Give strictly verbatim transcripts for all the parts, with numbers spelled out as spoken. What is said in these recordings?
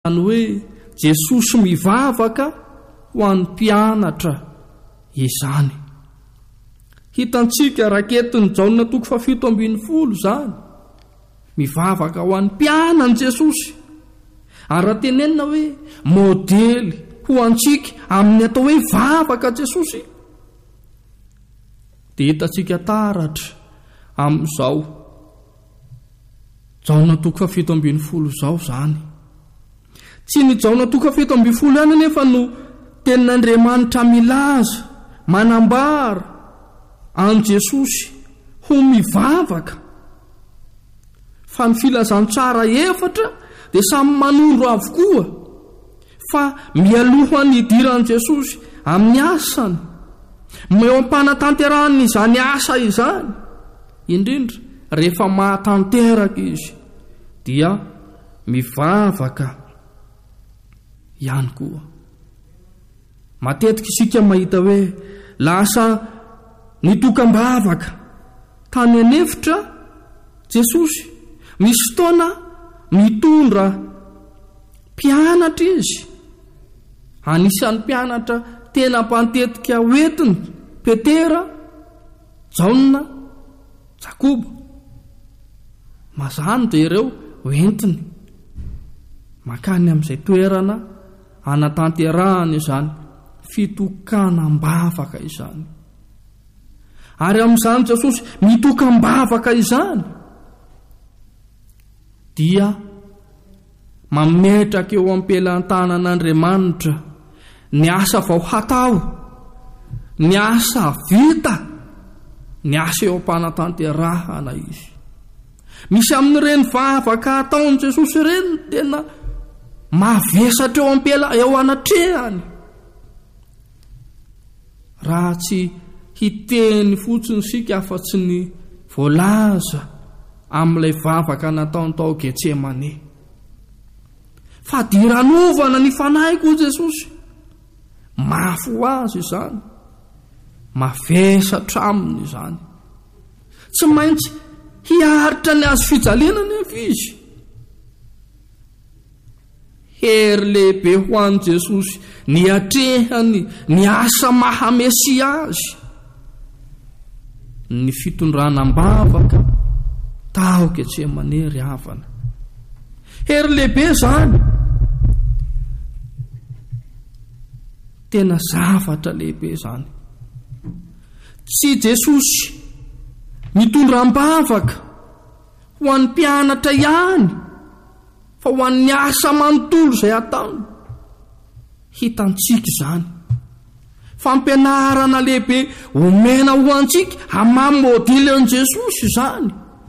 any hoe Jesosy mivavaka ho an'ny mpianatra izany. Hitantsika raketiny Jaona toko fafito ambin'ny folo zany, mivavaka ho an'ny mpianany Jesosy, ary raha tenenina hoe modely ho antsika amin'ny atao hoe vavaka Jesosy, dia hitantsika taratra amin'izao Jaona toko fafito ambin'ny folo zao zany. Tsy ny Jaona toko fafito ambin'ny folo ihany nefa no tenin'Andriamanitra milaza manambara an Jesosy ho mivavaka, fa ny filazantsara efatra dia samy manondro avokoa, fa mialohan'ny idiran'i Jesosy amin'ny asany, eo am-panatanterahany izany asa izany, indrindra rehefa mahatanteraka izy dia mivavaka ihany koa. Matetika isika mahita hoe lasa nitokam-bavaka tany anefitra Jesosy, misy fotoana mitondra mpianatra izy, anisan'ny mpianatra tena mpantetika hoetiny Petera, Jaona, Jakobo. Mazany dia ireo hoentiny makany amin'izay toerana anatanterahany izany fitokanam-bavaka izany. Ary amin'izany Jesosy mitokam-bavaka izany dia mametraka eo am-pelantanan'Andriamanitra ny asa vao hatao, ny asa vita, ny asa eo am-panatanterahana izy. Misy amin'ireny vavaka ataon'i Jesosy ireny tena mavesatra eo am-pela eo anatrehany, raha tsy hiteny fotsiny sika afa-tsy ny voalaza amin'ilay vavaka nataony tao Getsemane. Fa diranovana ny fanahy koa Jesosy, mafy ho azy izany, mavesatra aminy izany, tsy maintsy hiaritra ny azo fijaliana nefa izy. Hery lehibe ho an'i Jesosy ny atrehany ny asa mahamesi azy, ny fitondranam-bavaka tao Getsemane ry havana. Hery lehibe zany, tena zavatra lehibe zany. Tsy Jesosy mitondram-bavaka ho an'ny mpianatra ihany, fa ho an'ny asa manontolo izay ataony. Hitantsika izany fampianarana lehibe omena ho antsika amin'ny modely an Jesosy izany,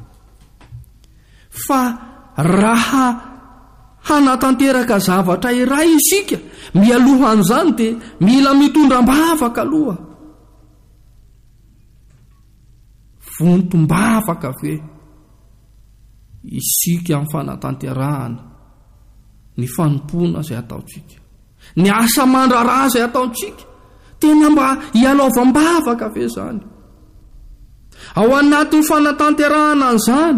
fa raha hanatanteraka zavatra iray isika mialohan'izany dia mila mitondram-bavaka aloha. Vontom-bavaka ve isika amin'ny fanatanterahana ny fanompona izay ataontsika, ny asa mandraraha izay ataontsika, tena mba hialaovam-bavaka ve zany? Ao anatin'ny fanatanterahana an'izany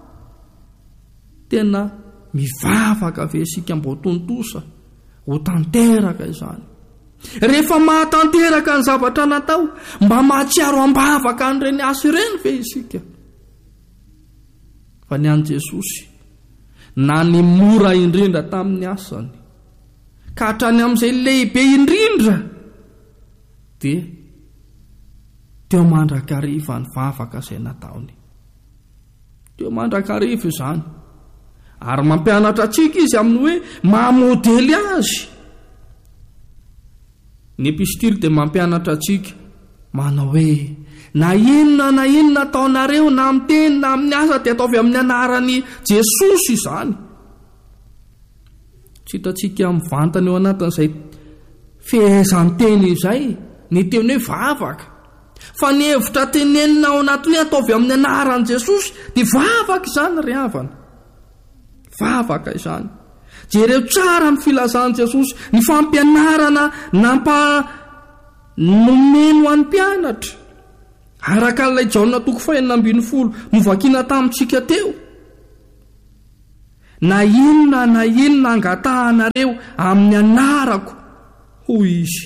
tena mivavaka ve isika mba ho tontosa, ho tanteraka izany? Rehefa mahatanteraka ny zavatra natao, mba mahatsiaro am-bavaka an'ireny asa ireny ve isika? Fa ny an'i Jesosy na ny mora indrindra tamin'ny asany ka hatrany amin'izay lehibe indrindra dia teo mandrakariva ny vavaka izay nataony. Teo mandrakariva izany, ary mampianatra antsika izy amin'ny hoe mahamodely azy. Ny epistily dia mampianatra antsika manao hoe na inona na inona ataonareo na amin'ny teny na amin'ny asa dia ataovy amin'ny anaran'i Jesosy izany. Tsy hitantsika mivantana eo anatin'izay fehezan-teny izay ny teny hoe vavaka, fa ny hevitra tenenina ao anatiny ataovy amin'ny anaran'i Jesosy dia vavaka izany ry havana, vavaka izany. Jereo tsara ny filazan'i Jesosy ny fampianarana nampa nomeno an'ny mpianatra araka n'ilay Jaona toko fahenina ambin'ny folo novakiana tamintsika teo. na inona na inona angatahanareo amin'ny anarako hoy izy.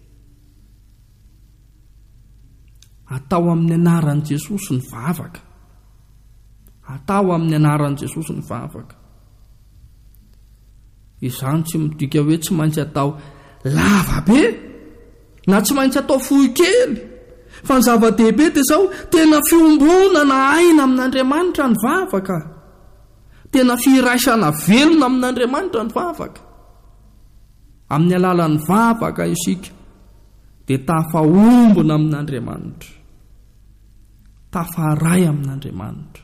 Atao amin'ny anaran'i Jesosy ny vavaka. Atao amin'ny anaran'i Jesosy ny vavaka. Izany tsy midika hoe tsy maintsy atao lava be na tsy maintsy atao fohy kely, fa ny zava-dehibe dia izao tena fiombonana aina amin'Andriamanitra ny vavaka, tena firaisana velona amin'Andriamanitra ny vavaka. Amin'ny alalan'ny vavaka isika dia tafaombona amin'Andriamanitra, tafaray amin'Andriamanitra.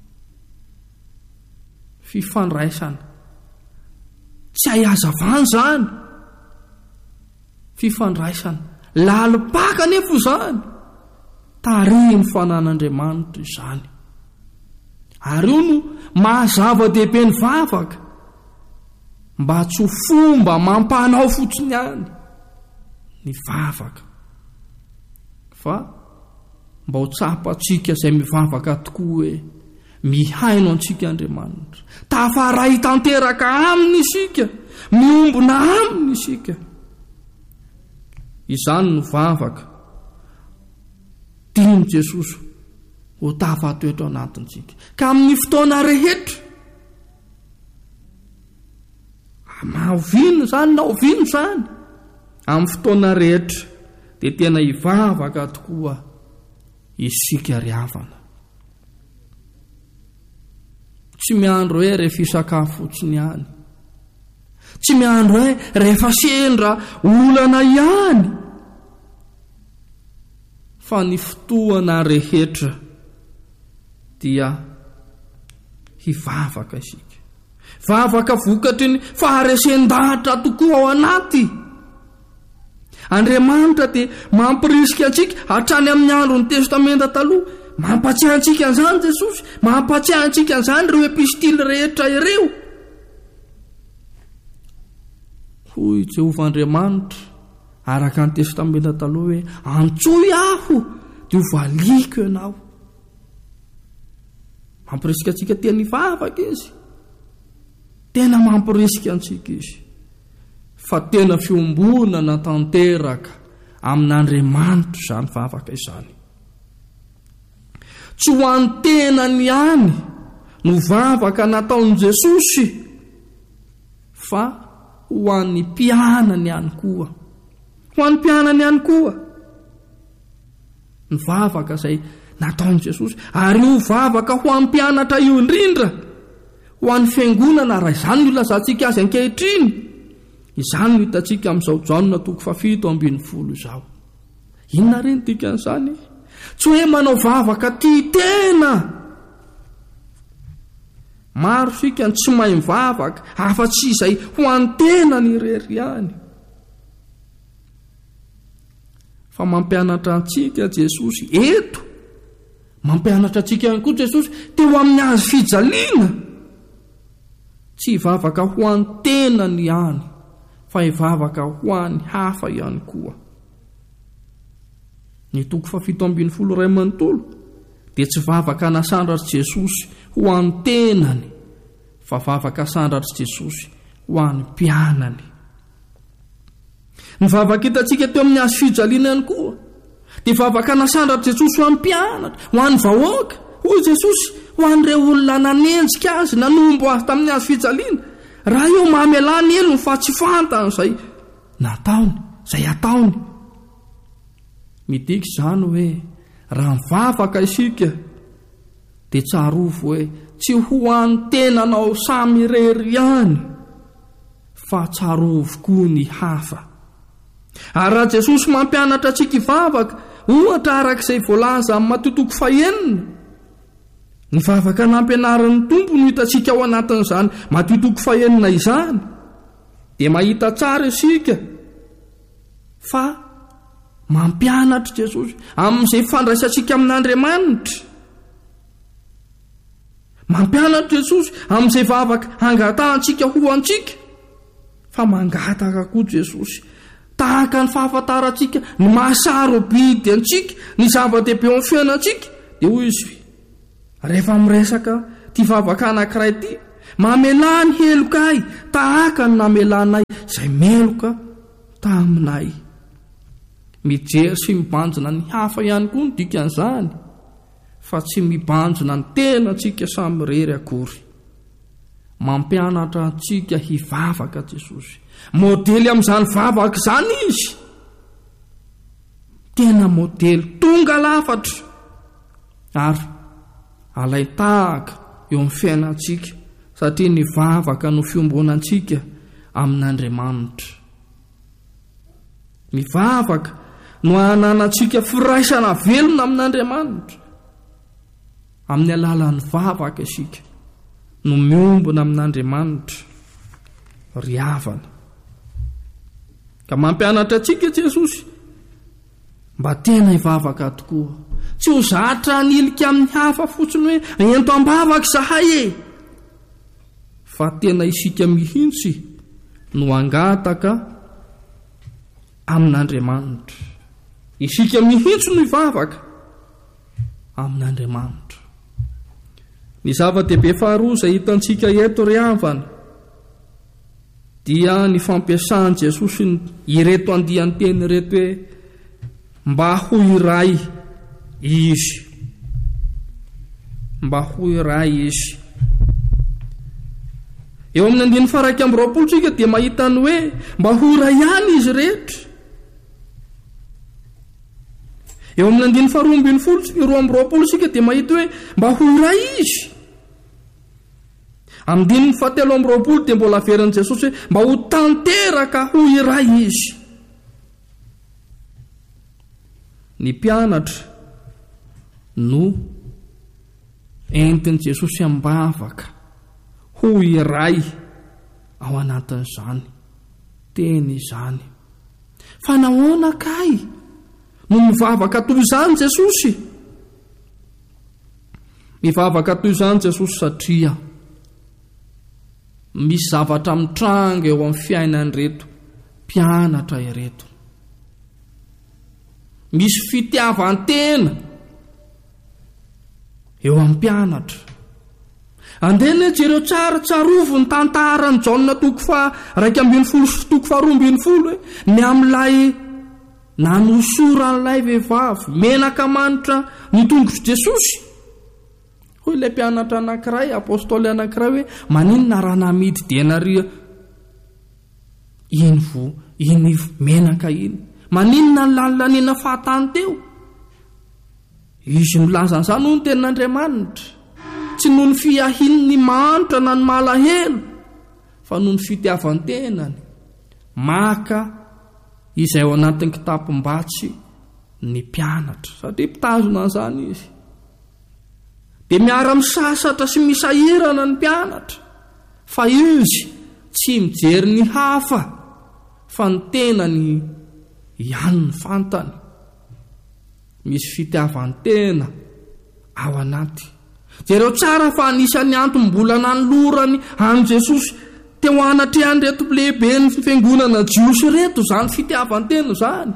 Fifandraisana tsy ahazavana izany, fifandraisana lalipaka nefa izany, tarihiny fanan'Andriamanitra izany. Ary io no mahazava-dehibe ny vavaka, mba tsy ho fomba mampanao fotsiny ihany ny vavaka, fa mba ho tsapatsika izay mivavaka tokoa hoe mihaino antsika Andriamanitra, tafaray tanteraka aminy isika, miombona aminy isika. Izany no vavaka tiany Jesosy ho tafatoetra anatintsika ka amin'ny fotoana rehetra, mahovino izany na ovino izany, amin'ny fotoana rehetra dia tena hivavaka tokoa isika ry havana. Tsy miandro hoe rehefa hisakafo fotsiny ihany, tsy miandro hoe rehefa sendra olana ihany, fa ny fotoana rehetra dia hivavaka isika, vavaka vokatry ny faharesen-dahatra tokoa ao anaty. Andriamanitra dia mampirisika antsika hatrany amin'ny andron'ny testamenta taloha, mampatsiahy antsika an'izany Jesosy, mampatsiahy antsika an'izany ireo epistily rehetra ireo. Hoy Jehovah-Andriamanitra araka ny testamenta taloha hoe antsoy aho dia ho valiko ianao. Mampirisika antsika tena hivavaka izy, tena mampirisika antsika izy, fa tena fiombonana tanteraka amin'Andriamanitra izany vavaka izany. Tsy ho an'ny tenany ihany no vavaka nataon'i Jesosy, fa ho an'ny mpianany ihany koa, ho an'ny mpianany ihany koa ny vavaka izay nataon'i Jesosy. Ary io vavaka ho an'ny mpianatra io indrindra, ho an'ny fiangonana, raha izany no ilazantsika azy ankehitriny. Izany no hitantsika amin'izao Jaona toko fafito ambin'ny folo izao. Inona reny dikan'izany? Tsy hoe manao vavaka tia tena. Maro sika tsy mahay mivavaka afa-tsy izay ho an'ny tena ny irery ihany. Fa mampianatra antsika Jesosy eto, mampianatra antsika ihany koa Jesosy teo amin'ny azy fijaliana, tsy hivavaka ho an'ny tenany ihany, fa hivavaka ho an'ny hafa ihany koa. Ny toko fafito ambin'ny folo iray manontolo dia tsy vavaka nasandratra Jesosy ho an'ny tenany, fa vavaka sandratra Jesosy ho an'ny mpianany. Ny vavaka hitantsika teo amin'ny azy fijaliana ihany koa dia vavaka nasandratra Jesosy ho an'ny mpianatra, ho an'ny vahoaka. Hoy Jesosy ho an'ireo olona nanenjika azy, nanombo azy tamin'ny azy fijaliana, raha io mamelany elo ny fa tsy fantany izay nataony, izay ataony. Midika izany hoe raha mivavaka isika dia tsarovy hoe tsy ho an'ny tenanao samy irery ihany, fa tsarovy koa ny hafa. Ary raha Jesosy mampianatra antsika hivavaka, ohatra arak'izay voalaza amin'ny matotoko fahenina, ny vavaka nampianaran'ny Tompo no hitantsika ao anatin'izany matotoko fahenina izany, dia mahita tsara isika fa mampianatra Jesosy amin'izay fandraisantsika amin'Andriamanitra, mampianatra Jesosy amin'izay vavaka angatahantsika ho antsika, fa mangataka koa Jesosy tahaka ny fahafantarantsika ny mahasarobidy antsika, ny zava-dehibe amin'ny fiainantsika. Dia hoy izy, rehefa miresaka ty vavaka anankiray ty, mamelany helokay tahaka ny namelanay izay meloka taminay. Mijery sy mibanjona ny hafa ihany koa ny dikan'izany, fa tsy mibanjona ny tenantsika samy rery akory. Mampianatra antsika hivavaka Jesosy. Modely amin'izany vavaka izany izy. Tena modely tonga lafatra. Ary alay tahaka eo amin'ny fiainantsika, satria ny vavaka no fiombonantsika amin'Andriamanitra. Ny vavaka no hananantsika firaisana velona amin'Andriamanitra. Amin'ny alalan'ny vavaka isika no miombona amin'Andriamanitra ry havana. Ka mampianatra antsika Jesosy mba tena hivavaka tokoa. Tsy ho zatra nilika amin'ny hafa fotsiny hoe ento ambavaka zahay e, fa tena isika mihitsy no angataka amin'Andriamanitra. Isika mihitsy no hivavaka amin'Andriamanitra. Ny zava-dehibe faharoa izay hitantsika eto ry havana dia ny fampiasany Jesosy ireto andian-teny reto hoe mba ho iray izy. Mba ho iray izy. Eo amin'ny andiny faraiky amby roapolo tsika dia mahita ny hoe mba ho iray ihany izy rehetra. Eo amin'ny andiny faharoa ambin'ny folo roa amby roapolo tsika dia mahita hoe mba ho iray izy. Amin'ny andiny fahatelo amby roapolo dia mbola averan'i Jesosy hoe mba ho tanteraka ho iray izy. Ny mpianatra no entin'i Jesosy ambavaka ho iray ao anatin'izany teny izany. Fa nahoana kay no mivavaka toy izany Jesosy? Mivavaka toy izany Jesosy satria misy zavatra mitranga eo amin'ny fiainany reto mpianatra ireto. Misy fitiavan-tena eo amin'ny mpianatra. Andena jereo tsara tsarovo ny tantarany Jaona toko fa raika ambin'ny folo sy toko faharoa ambin'ny folo hoe ny amin'ilay nanosoran'ilay vehivavy menaka manitra ny tongotra Jesosy. Hoy ilay mpianatra anankiray, apôstôly anankiray hoe maninona raha namidy denaria iny vo iny menaka iny? Maninona ny lalilaniana fahatany teo? Izy milaza an'izany hoy ny tenin'Andriamanitra. Tsy noho ny fiahiny ny manitra na ny malahelo, fa noho ny fitiavan-tenany. Maka izay ao anatin'ny kitapo-batsy ny mpianatra, satria mpitazona an'izany izy. Dia miara-misasatra sy misahirana ny mpianatra, fa izy tsy mijery ny hafa, fa ny tenany ihany ny fantany. Misy fitiavan-tena ao anaty. Jereo tsara fa anisan'ny antom-bola nanolorany an' Jesosy teo anatrehany reto lehibe ny fiangonana jiosy reto zany fitiavan-tena zany.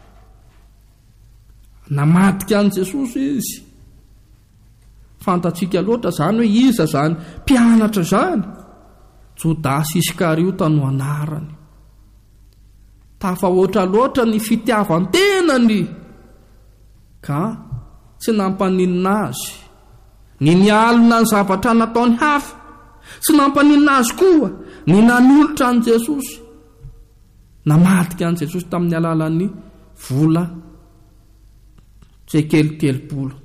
Namadika an' Jesosy izy. Fantatsika loatra zany hoe iza zany mpianatra zany. Jodasy Iskariota no anarany. Tafahoatra loatra ny fitiavan-tenany, ka tsy nampaninina azy. Ny nialina ny zavatra nataony hafa, tsy nampaninina azy koa ny nanolotra an' Jesosy. Namadika an' Jesosy tamin'ny alalan'ny vola tsekelitelopolo.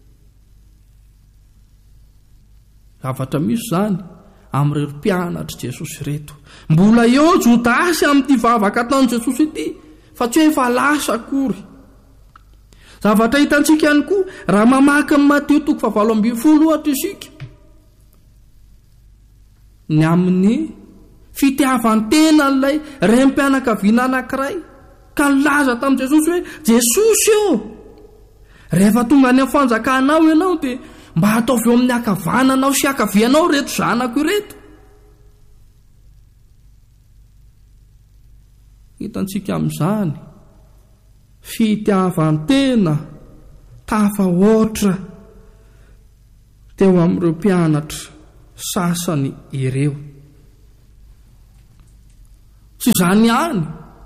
Zavatra misy zany amin'ireo mpianatra Jesosy reto. Mbola eo Jodasy amin'ity vavaka ataon'i Jesosy ity, fa tsy hoe efa lasa akory. Zavatra hitantsika ihany koa raha mamaky ny Mateo toko fahavalo ambin'ny folo ohatra isika. Ny amin'ny fitiavan-tena ilay rem-pianakaviana anankiray ka nilaza tamin'i Jesosy hoe Jesosy eo, rehefa tonga any amin'ny fanjakanao ianao dia mba ataovy eo amin'ny akavananao sy akavianao reto zanako ireto. Hitantsika amin'izany fitiavan-tena tafahoatra teo amin'ireo mpianatra sasany ireo. Tsy izany ihany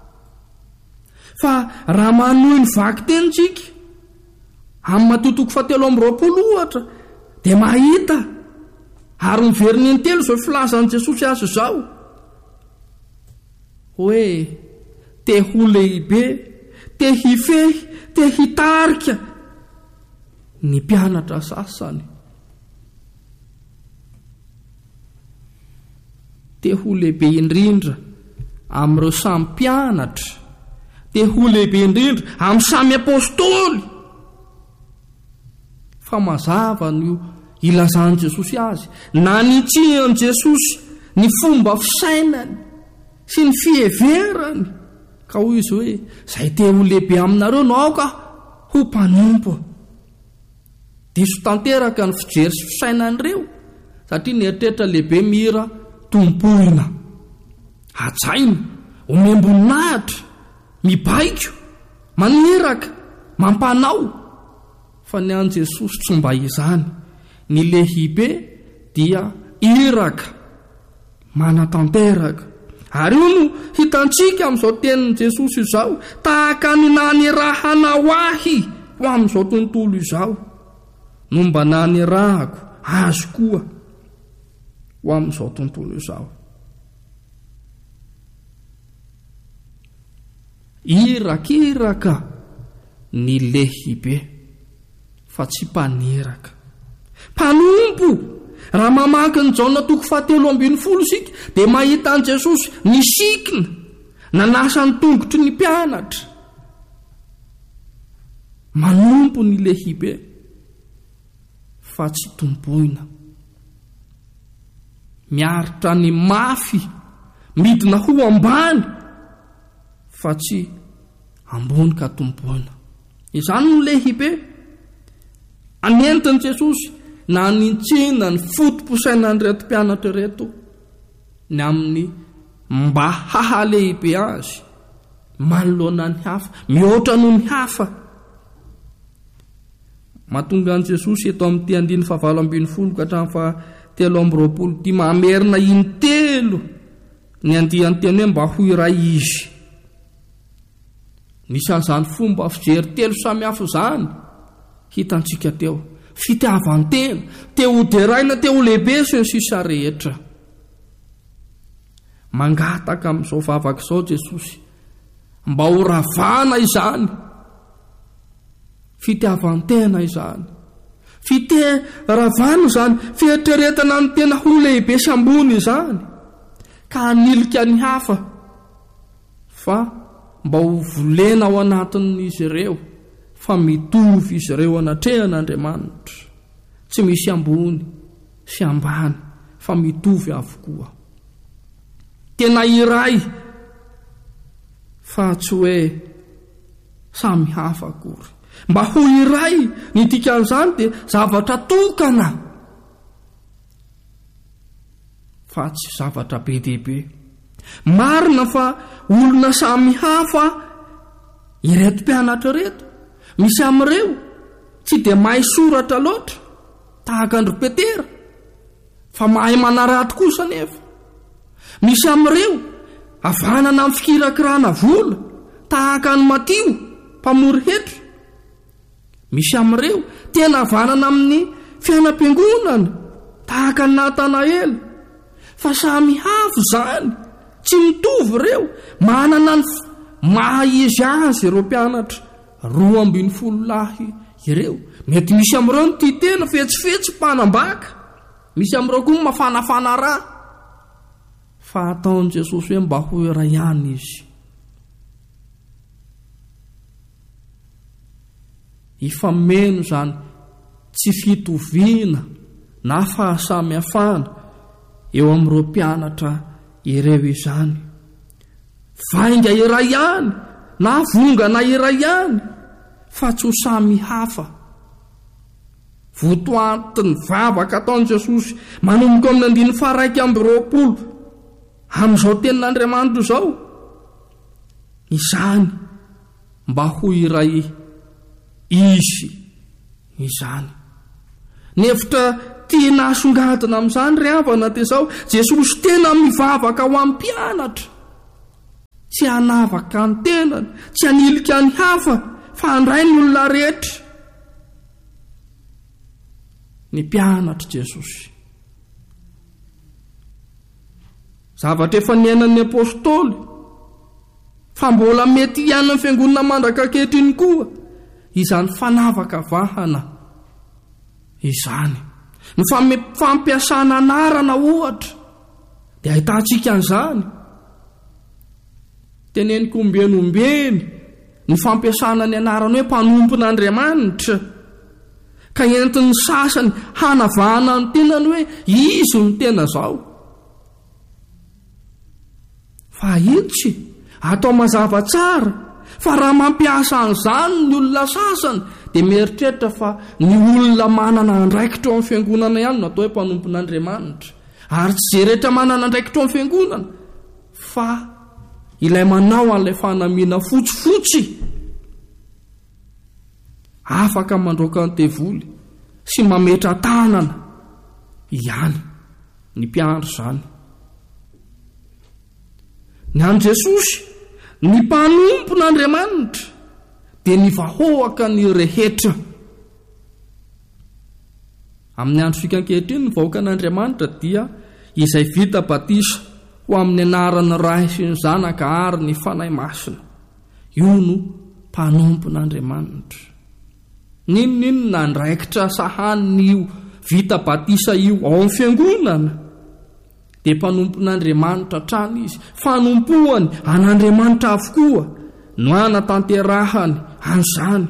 fa raha manohy ny vaky tenitsika amin'ny matotoko fahatelo amby roapolo ohatra dia mahita ary miveriny ny telo izao filazan'i Jesosy azy izao hoe te ho lehibe, te hifehy, te hitarika ny mpianatra sasany. Te ho lehibe indrindra amin'ireo samy mpianatra, te ho lehibe indrindra amin'ny samy apôstôly. Fa mazava no ilazan'i Jesosy azy, na nitsihany Jesosy ny fomba fisainany sy ny fiheverany, ka hoy izy hoe izay te ho lehibe aminareo no aoka ho mpanompo. Diso tanteraka ny fijery sy fisainan'ireo, satria ny eritreritra lehibe mihira tompoina, hajaina, omemboninahitra, mibaiko, maniraka, mampanao. Fa ny an' Jesosy tsy mba izany. Ny lehibe dia iraka, manatanteraka. Ary io no hitantsika amin'izao tenin'i Jesosy izao, tahaka ny nanirahana ho ahy ho amin'izao tontolo izao, no mba nanirahako azy koa ho amin'izao tontolo izao. Irakiraka ny lehibe fa tsy mpaniraka. Mpanompo, raha mamaky ny Jaona toko fahatelo ambin'ny folo sika dia mahita an' Jesosy nisikina nanasa ny tongotry ny mpianatra. Manompo ny lehibe fa tsy tompoina, miaritra ny mafy midina ho ambany fa tsy ambony ka tompoina. Izany no lehibe anentiny Jesosy na nintsina ny fotom-posainany reto mpianatra reto ny amin'ny mba hahalehibe azy manoloana ny hafa, mihoatra noho ny hafa. Mahatonga an' Jesosy eto amin'ny andiny fahavalo ambin'ny folo ka hatramin'ny fahatelo amby roapolo ty mamerina intelo ny andiany teny hoe mba ho iray izy. Nisan'izany fomba fijery telo samy hafa izany hitantsika teo, fitiavan-tena, te ho deraina, te ho lehibe sy ny sisa rehetra. Mangataka amin'izao vavaka izao Jesosy mba ho ravana izany fitiavan-tena izany, fiteravana izany fihetreretana ny tena ho lehibe sy ambony izany, ka hanilika ny hafa fa mba ho volena ao anatin'izy ireo fa mitovy izy ireo anatrehan'Andriamanitra, tsy misy ambony sy ambany fa mitovy avokoa. Tena iray fa tsy hoe samy hafa akory. Mba ho iray ny dikan'izany dia zavatra tokana fa tsy zavatra be dehibe. Marina fa olona samy hafa ireto mpianatra reto, misy amin'ireo tsy dia mahay soratra loatra tahaka andry Petera, fa mahay manarato kosa nefa. Misy amin'ireo avanana amin'ny fikirakirana vola tahaka ny Matio mpamory hetra. Misy amin'ireo tena avanana amin'ny fianam-piangonana tahaka ny Natanaela. Fa samy hafa izany, tsy mitovy ireo, manana ny maha izy azy ireo mpianatra roa ambin'ny folo lahy ireo. Mety misy amin'ireo ny tia tena fetsifetsy mpanambaka, misy amin'ireo koa mafanafana raha, fa ataon'i Jesosy hoe mba ho iray ihany izy. Ifameno izany tsy fitoviana na fahasamihafana eo amin'ireo mpianatra ireo izany. Vainga iray ihany na vongana iray ihany fa tsy ho samy hafa. Votoantiny vavaka ataon'i Jesosy manomboka amin'ny andiny faraika amby roapolo amin'izao tenin'Andriamanitra izao, izany mba ho iray izy izany. Ny hevitra tena asongadina amin'izany ry havana dia izao, Jesosy tena mivavaka ho amin'ny mpianatra, tsy hanavaka ny tenany, tsy hanilika ny hafa, fa handray ny olona rehetra. Ny mpianatra Jesosy. Zavatra efa niainan'ny apôstôly, fa mbola mety ihany amin'ny fiangonana mandraka ankehitriny koa, izany fanavaka vahana izany. Ny fampiasana anarana ohatra, dia ahitantsika an'izany. Teneniko ombenombeny ny fampiasana ny anarana hoe mpanompon'Andriamanitra, ka entin'ny sasany hanavahana ny tenany hoe izy ny tena zao. Fa itsy atao mazava tsara fa raha mampiasa an'izany ny olona sasany, dia mieritreritra fa ny olona manana andraikitra ao amin'ny fiangonana ihany no atao hoe mpanompon'Andriamanitra. Ary tsy izay rehetra manana andraikitra ao amin'ny fiangonana, fa ilay manao an'ilay fanamiana fotsifotsy, afaka mandroaka ny tevoly sy mametra tanana ihany ny mpianatra izany. Ny an' Jesosy, ny mpanompon'Andriamanitra, dia ny vahoaka ny rehetra. Amin'ny andro fikankehitriny ny vahoaka an'Andriamanitra dia izay vita batisa ho amin'ny anaran'ny Ray sy ny Zanaka ary ny fanahy masina. Io no mpanompon'Andriamanitra. Ninonino nandraikitra sahaniny io vita batisa io ao amin'ny fiangonana, dia mpanompon'Andriamanitra trany izy, fanompohany an'Andriamanitra avokoa no anatanterahany an'izany.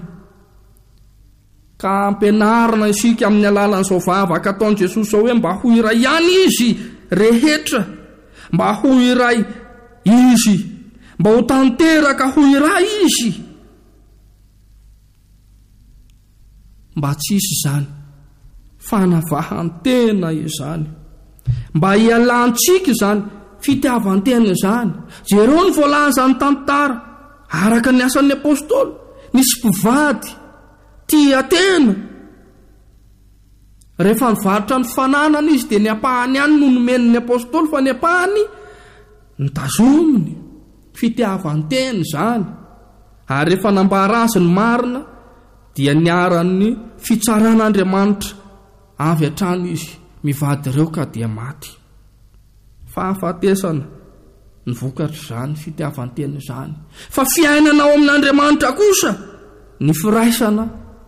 Ka ampianarina isika amin'ny alalan'izao vavaka ataon'i Jesosy zao hoe mba ho iray ihany izy rehetra, mba ho iray izy, mba ho tanteraka ho iray izy, mba tsisy izany fanavahantena izany, mba hialantsika izany fitiavantena izany. Jereo ny voalaza ny tantara araka ny asan'ny apôstôly, nisy mpivady tia tena, rehefa nivarotra ny fananana izy dia ny apahany ihany no nomen'ny apôstôly, fa ny apahany nitazominy fitiavantena izany. Ary rehefa nambara azy ny marina, dia niaran'ny fitsaran'Andriamanitra avy hatrany izy mivady ireo ka dia maty. Fahafatesana ny vokatra izany fitiavantena izany. Fa fiainana ao amin'Andriamanitra kosa ny firaisana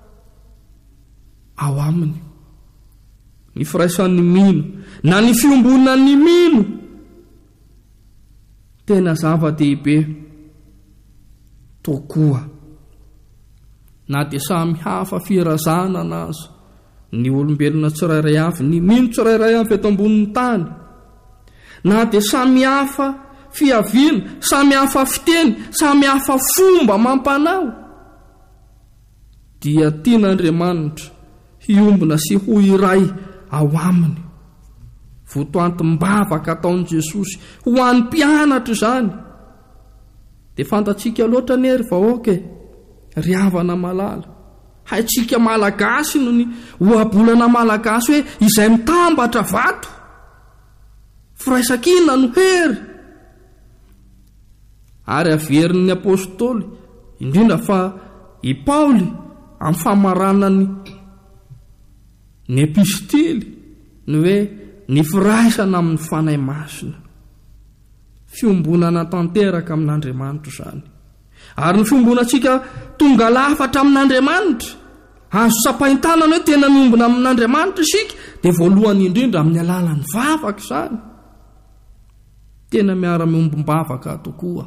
ao aminy, ny firaisan'ny mino na ny fiombonan'ny mino, tena zava-dehibe tokoa. Na dia samy hafa firazana anazy ny olombelona tsirairay avy, ny mino tsirairay avy eto ambonin'ny tany, na dia samy hafa fiaviana, samy hafa fiteny, samy hafa fomba mampanao, dia tian'Andriamanitra hiombona sy ho iray ao aminy. Votoantim-bavaka ataon'i Jesosy ho an'ny mpianatra izany. Dia fantatsika loatra nery vahoaka ry havana malala, haitsika malagasy no ny ohabolana malagasy hoe izay mitambatra vato, firaisakina no hery. Ary averin'ny apôstôly indrindra fa i Paoly amin'ny famaranany ny epistily ny hoe ny firaisana amin'ny fanahy masina, fiombonana tanteraka amin'Andriamanitra izany. Ary ny fiombonantsika tonga lafatra amin'Andriamanitra, azo sapain-tanana hoe tena miombona amin'Andriamanitra isika, dia voalohany indrindra amin'ny alalan'ny vavaka izany. Tena miara-miombom-bavaka tokoa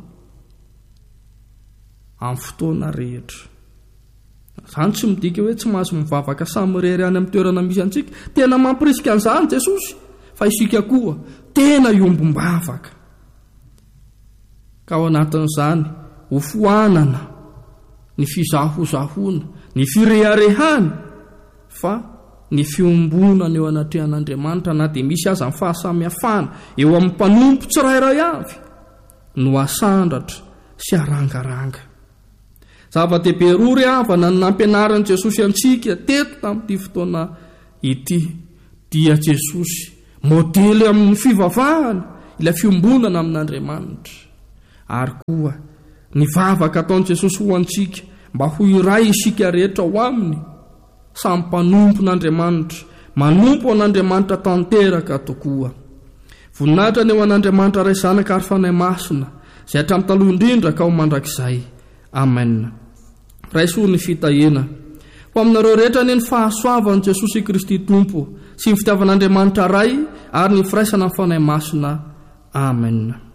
amin'ny fotoana rehetra. Izany tsy midika hoe tsy mahazo mivavaka samy rery any amin'ny toerana misy antsika, tena mampirisika an'izany Jesosy, fa isika koa tena iombom-bavaka. Ka ao anatin'izany ho foanana ny fizahozahoana, ny fireharehana, fa ny fiombonana eo anatrehan'Andriamanitra, na dia misy aza ny fahasamihafana eo amin'ny mpanompo tsirairay avy no asandratra sy arangaranga. Zava-dehibe rory havana ny nampianaran'i Jesosy antsika teto tamin'ity fotoana ity. dia Jesosy modely amin'ny fivavahana ilay fiombonana amin'Andriamanitra ary koa ny vavaka ataon'i Jesosy ho antsika mba ho iray isika rehetra ho aminy samy mpanompon'Andriamanitra manompo an'Andriamanitra tanteraka tokoa. Voninahitra ny eo an'Andriamanitra ray zanaka ary fanahy masina izay hatramin'ny taloha indrindra ka ho mandrakizay. Amen. Raisoa ny fitahena ho aminareo rehetra ny fahasoavan'i Jesosy Kristy Tompo sy ny fitiavan'Andriamanitra ray ary ny firaisana amin'ny fanahy masina. Amen.